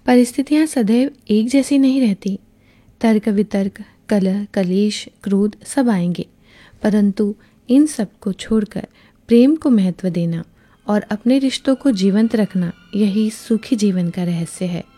परिस्थितियाँ सदैव एक जैसी नहीं रहती। तर्क वितर्क, कलह, कलेश, क्रोध सब आएंगे, परंतु इन सब को छोड़कर प्रेम को महत्व देना और अपने रिश्तों को जीवंत रखना, यही सुखी जीवन का रहस्य है।